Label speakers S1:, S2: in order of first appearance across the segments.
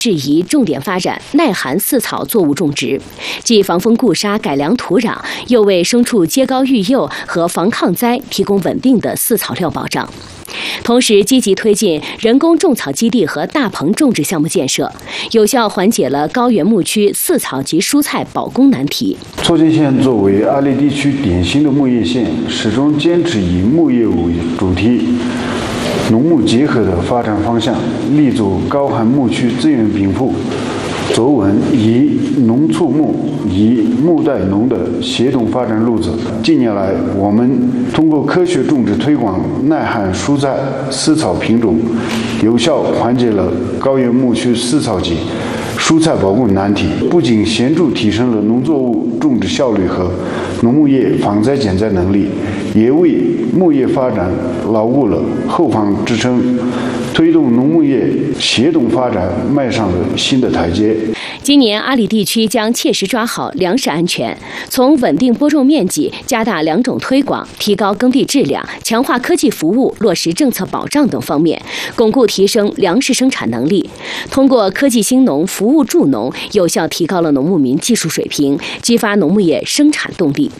S1: 质疑重点发展耐寒饲草作物种植，既防风固沙、改良土壤，又为牲畜接高育幼和防抗灾提供稳定的饲草料保障。同时，积极推进人工种草基地和大棚种植项目建设，有效缓解了高原牧区饲草及蔬菜保供难题。
S2: 淞泉县作为阿里地区典型的牧业县，始终坚持以牧业为主题、农牧结合的发展方向，立足高寒牧区资源禀赋，走稳以农促牧、以牧带农的协同发展路子。近年来，我们通过科学种植推广耐寒蔬菜饲草品种，有效缓解了高原牧区饲草及蔬菜保供难题，不仅显著提升了农作物种植效率和农牧业防灾减灾能力，也为牧业发展牢固了后方支撑，推动农牧业协同发展迈上了新的台阶。
S1: 今年阿里地区将切实抓好粮食安全，从稳定播种面积、加大良种推广、提高耕地质量、强化科技服务、落实政策保障等方面，巩固提升粮食生产能力。通过科技兴农、服务助农，有效提高了农牧民技术水平，激发农牧业生产动力。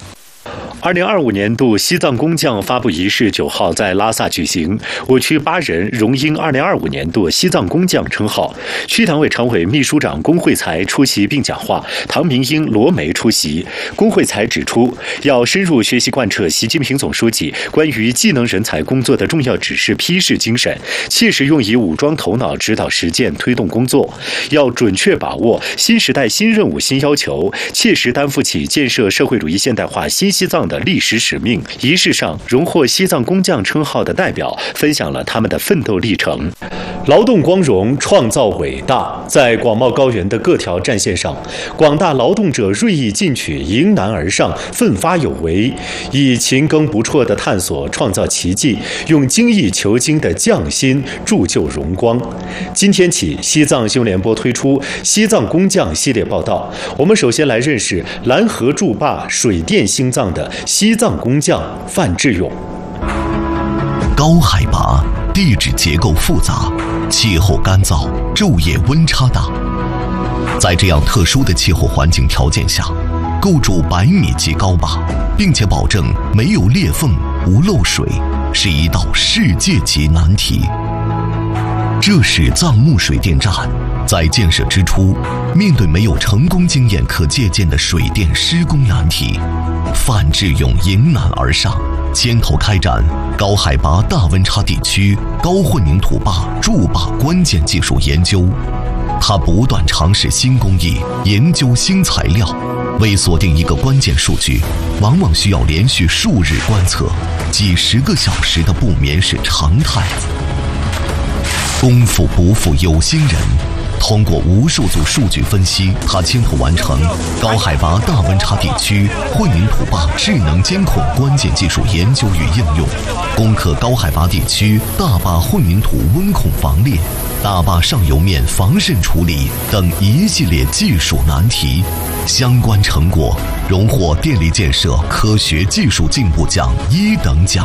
S3: 2025年度西藏工匠发布仪式9号在拉萨举行，我区8人荣膺2025年度西藏工匠称号。区党委常委秘书长龚慧才出席并讲话，唐明英、罗梅出席。龚慧才指出，要深入学习贯彻习近平总书记关于技能人才工作的重要指示批示精神，切实用以武装头脑指导实践推动工作，要准确把握新时代新任务新要求，切实担负起建设社会主义现代化新西藏的历史使命。仪式上，荣获西藏工匠称号的代表分享了他们的奋斗历程。劳动光荣，创造伟大。在广袤高原的各条战线上，广大劳动者锐意进取，迎难而上，奋发有为，以勤耕不辍的探索创造奇迹，用精益求精的匠心铸就荣光。今天起，西藏新闻联播推出西藏工匠系列报道，我们首先来认识蓝河筑坝、水电兴藏的西藏工匠范志勇。
S4: 高海拔，地质结构复杂，气候干燥，昼夜温差大。在这样特殊的气候环境条件下，构筑100米级高坝，并且保证没有裂缝、无漏水，是一道世界级难题。这是藏木水电站在建设之初，面对没有成功经验可借鉴的水电施工难题，范志勇迎难而上，牵头开展高海拔大温差地区高混凝土坝筑坝关键技术研究。他不断尝试新工艺，研究新材料，为锁定一个关键数据，往往需要连续数日观测，几十个小时的不眠是常态。功夫不负有心人，通过无数组数据分析，他牵头完成高海拔大温差地区混凝土坝智能监控关键技术研究与应用，攻克高海拔地区大坝混凝土温控防裂、大坝上游面防渗处理等一系列技术难题。相关成果荣获电力建设科学技术进步奖1等奖。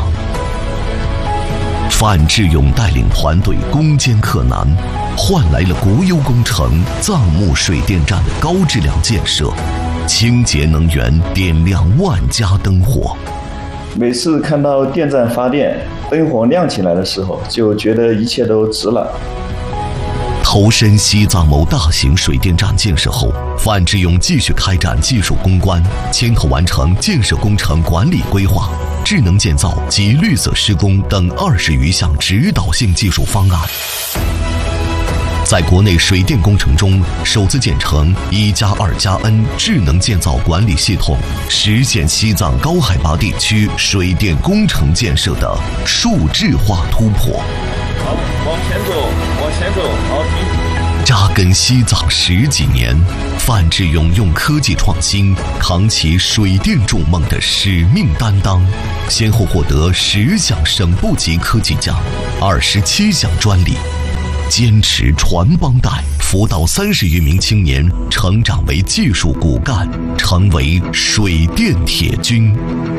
S4: 范志勇带领团队攻坚克难，换来了国有工程藏木水电站的高质量建设，清洁能源点亮万家灯火。
S5: 每次看到电站发电，灯火亮起来的时候，就觉得一切都值了。
S4: 投身西藏某大型水电站建设后，范志勇继续开展技术攻关，牵头完成建设工程管理规划、智能建造及绿色施工等20余项指导性技术方案。在国内水电工程中，首次建成1+2+N 智能建造管理系统，实现西藏高海拔地区水电工程建设的数字化突破。
S5: 好，往前走，往前走，好，停。
S4: 扎根西藏10几年，范志勇用科技创新扛起水电筑梦的使命担当，先后获得10项省部级科技奖、27项专利，坚持传帮带，辅导30余名青年成长为技术骨干，成为水电铁军。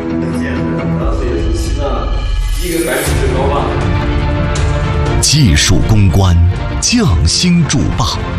S5: 一个白石高坝。
S4: 技术攻关，匠心筑坝，